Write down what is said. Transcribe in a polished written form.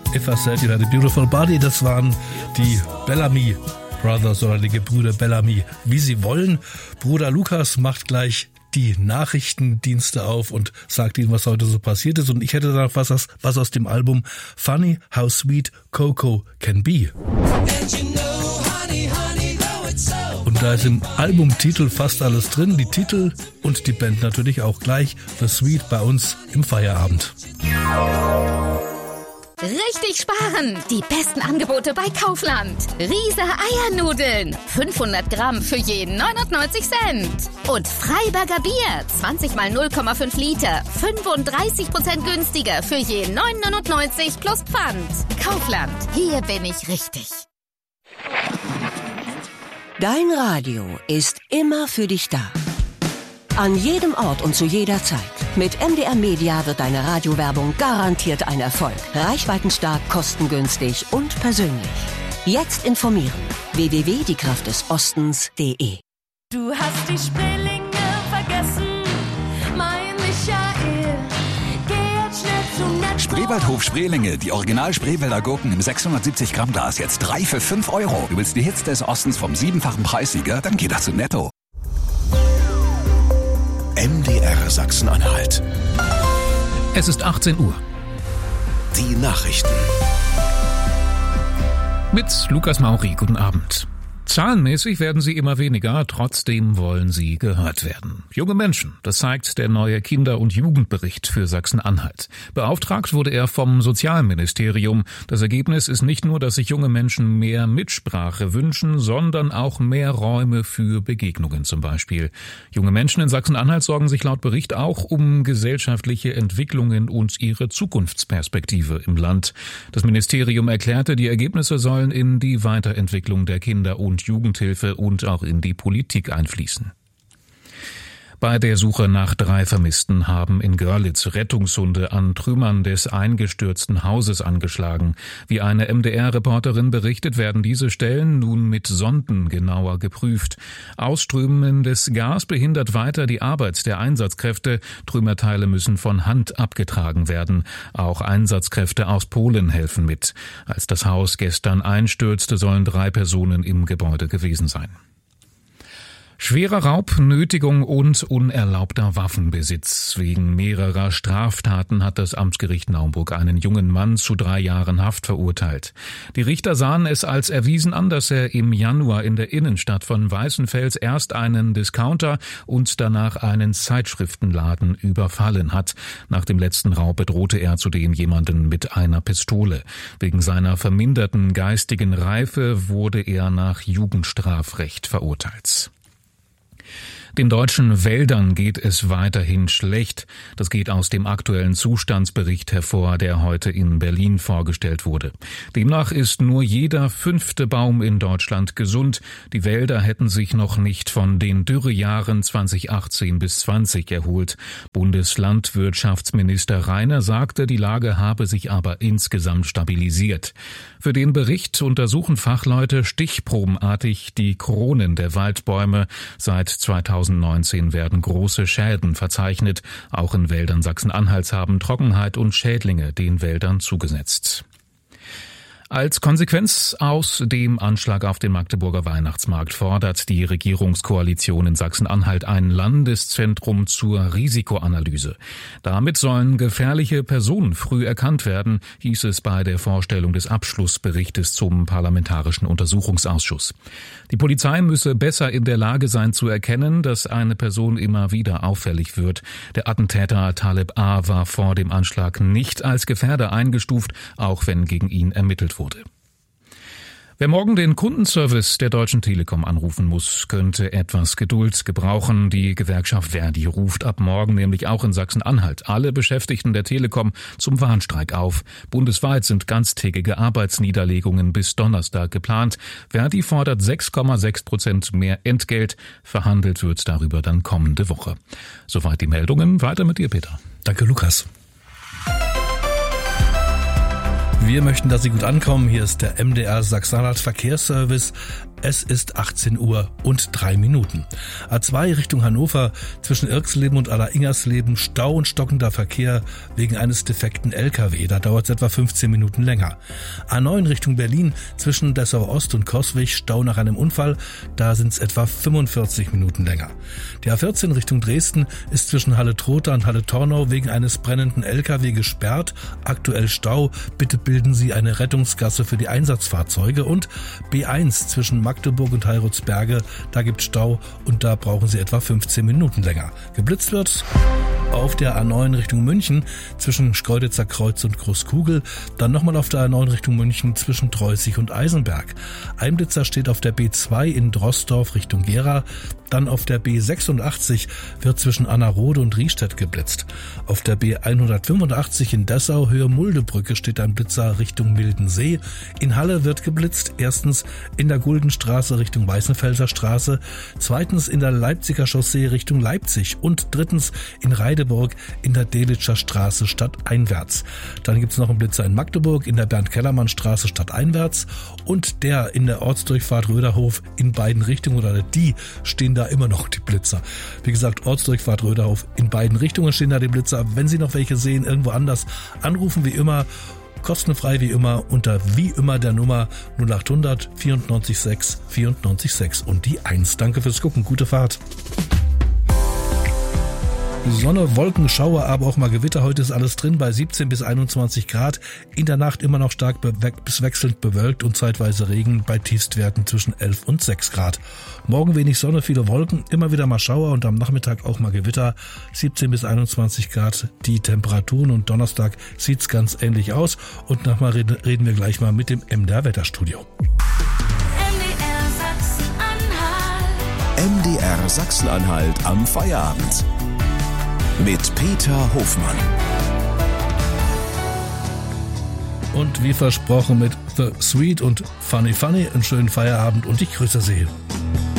If I Said You Had a Beautiful Body, das waren die Bellamy Brothers oder die Gebrüder Bellamy. Wie sie wollen. Bruder Lukas macht gleich die Nachrichtendienste auf und sagt ihnen, was heute so passiert ist. Und ich hätte da was aus dem Album Funny How Sweet Cocoa Can Be. Und da ist im Albumtitel fast alles drin, die Titel und die Band natürlich auch gleich. The Sweet bei uns im Feierabend. Richtig sparen! Die besten Angebote bei Kaufland. Riese Eiernudeln. 500 Gramm für jeden 99 Cent. Und Freiberger Bier. 20 mal 0,5 Liter. 35% günstiger für jeden 9,99 plus Pfand. Kaufland. Hier bin ich richtig. Dein Radio ist immer für dich da. An jedem Ort und zu jeder Zeit. Mit MDR Media wird deine Radiowerbung garantiert ein Erfolg. Reichweitenstark, kostengünstig und persönlich. Jetzt informieren. www.diekraftdesostens.de. Du hast die Spreelinge vergessen, mein Michael. Geh jetzt schnell zum Netto. Spreewaldhof Spreelinge, die Original-Spreewälder Gurken im 670 Gramm Glas, jetzt 3 für 5 Euro. Du willst die Hits des Ostens vom 7-fachen Preissieger? Dann geh doch zu Netto. MDR Sachsen-Anhalt. Es ist 18 Uhr. Die Nachrichten. Mit Lukas Mauri, guten Abend. Zahlenmäßig werden sie immer weniger, trotzdem wollen sie gehört werden. Junge Menschen, das zeigt der neue Kinder- und Jugendbericht für Sachsen-Anhalt. Beauftragt wurde er vom Sozialministerium. Das Ergebnis ist nicht nur, dass sich junge Menschen mehr Mitsprache wünschen, sondern auch mehr Räume für Begegnungen zum Beispiel. Junge Menschen in Sachsen-Anhalt sorgen sich laut Bericht auch um gesellschaftliche Entwicklungen und ihre Zukunftsperspektive im Land. Das Ministerium erklärte, die Ergebnisse sollen in die Weiterentwicklung der Kinder- und Jugendhilfe und auch in die Politik einfließen. Bei der Suche nach 3 Vermissten haben in Görlitz Rettungshunde an Trümmern des eingestürzten Hauses angeschlagen. Wie eine MDR-Reporterin berichtet, werden diese Stellen nun mit Sonden genauer geprüft. Ausströmendes Gas behindert weiter die Arbeit der Einsatzkräfte. Trümmerteile müssen von Hand abgetragen werden. Auch Einsatzkräfte aus Polen helfen mit. Als das Haus gestern einstürzte, sollen 3 Personen im Gebäude gewesen sein. Schwerer Raub, Nötigung und unerlaubter Waffenbesitz. Wegen mehrerer Straftaten hat das Amtsgericht Naumburg einen jungen Mann zu 3 Jahren Haft verurteilt. Die Richter sahen es als erwiesen an, dass er im Januar in der Innenstadt von Weißenfels erst einen Discounter und danach einen Zeitschriftenladen überfallen hat. Nach dem letzten Raub bedrohte er zudem jemanden mit einer Pistole. Wegen seiner verminderten geistigen Reife wurde er nach Jugendstrafrecht verurteilt. Den deutschen Wäldern geht es weiterhin schlecht. Das geht aus dem aktuellen Zustandsbericht hervor, der heute in Berlin vorgestellt wurde. Demnach ist nur jeder 5. Baum in Deutschland gesund. Die Wälder hätten sich noch nicht von den Dürrejahren 2018 bis 20 erholt. Bundeslandwirtschaftsminister Reiner sagte, die Lage habe sich aber insgesamt stabilisiert. Für den Bericht untersuchen Fachleute stichprobenartig die Kronen der Waldbäume. Seit 2019 werden große Schäden verzeichnet. Auch in Wäldern Sachsen-Anhalts haben Trockenheit und Schädlinge den Wäldern zugesetzt. Als Konsequenz aus dem Anschlag auf den Magdeburger Weihnachtsmarkt fordert die Regierungskoalition in Sachsen-Anhalt ein Landeszentrum zur Risikoanalyse. Damit sollen gefährliche Personen früh erkannt werden, hieß es bei der Vorstellung des Abschlussberichtes zum Parlamentarischen Untersuchungsausschuss. Die Polizei müsse besser in der Lage sein zu erkennen, dass eine Person immer wieder auffällig wird. Der Attentäter Taleb A. war vor dem Anschlag nicht als Gefährder eingestuft, auch wenn gegen ihn ermittelt wurde. Wer morgen den Kundenservice der Deutschen Telekom anrufen muss, könnte etwas Geduld gebrauchen. Die Gewerkschaft Verdi ruft ab morgen nämlich auch in Sachsen-Anhalt alle Beschäftigten der Telekom zum Warnstreik auf. Bundesweit sind ganztägige Arbeitsniederlegungen bis Donnerstag geplant. Verdi fordert 6,6% mehr Entgelt. Verhandelt wird darüber dann kommende Woche. Soweit die Meldungen. Weiter mit dir, Peter. Danke, Lukas. Wir möchten, dass Sie gut ankommen. Hier ist der MDR Sachsen-Anhalt Verkehrsservice. Es ist 18 Uhr und 3 Minuten. A2 Richtung Hannover zwischen Irxleben und Aller-Ingersleben Stau und stockender Verkehr wegen eines defekten LKW. Da dauert es etwa 15 Minuten länger. A9 Richtung Berlin zwischen Dessau Ost und Coswig Stau nach einem Unfall. Da sind es etwa 45 Minuten länger. Die A14 Richtung Dresden ist zwischen Halle-Trotha und Halle-Tornau wegen eines brennenden LKW gesperrt. Aktuell Stau. Bitte bilden Sie eine Rettungsgasse für die Einsatzfahrzeuge. Und B1 zwischen Magdeburg und Heilsberge, da gibt Stau und da brauchen Sie etwa 15 Minuten länger. Geblitzt wird auf der A9 Richtung München zwischen Schkeuditzer Kreuz und Großkugel, dann nochmal auf der A9 Richtung München zwischen Treußig und Eisenberg. Ein Blitzer steht auf der B2 in Drossdorf Richtung Gera, dann auf der B86 wird zwischen Annerode und Riestedt geblitzt. Auf der B185 in Dessau Höhe Muldebrücke steht ein Blitzer Richtung Mildensee. In Halle wird geblitzt, erstens in der Guldenstraße Richtung Weißenfelser Straße, zweitens in der Leipziger Chaussee Richtung Leipzig und drittens in Reideburg in der Delitscher Straße stadteinwärts. Dann gibt's noch einen Blitzer in Magdeburg in der Bernd-Kellermann-Straße stadteinwärts und der in der Ortsdurchfahrt Röderhof in beiden Richtungen oder die stehen da immer noch die Blitzer. Wie gesagt, Ortsdurchfahrt Röderhof in beiden Richtungen stehen da die Blitzer. Wenn Sie noch welche sehen, irgendwo anders, anrufen wie immer, kostenfrei wie immer, unter wie immer der Nummer 0800 94 6 94 6 und die 1. Danke fürs Gucken, gute Fahrt. Sonne, Wolken, Schauer, aber auch mal Gewitter. Heute ist alles drin bei 17 bis 21 Grad. In der Nacht immer noch stark bis wechselnd bewölkt und zeitweise Regen bei Tiefstwerten zwischen 11 und 6 Grad. Morgen wenig Sonne, viele Wolken, immer wieder mal Schauer und am Nachmittag auch mal Gewitter. 17 bis 21 Grad die Temperaturen und Donnerstag sieht's ganz ähnlich aus. Und nochmal reden wir gleich mal mit dem MDR Wetterstudio. MDR Sachsen-Anhalt am Feierabend. Mit Peter Hofmann. Und wie versprochen mit The Sweet und Funny Funny einen schönen Feierabend und ich grüße Sie.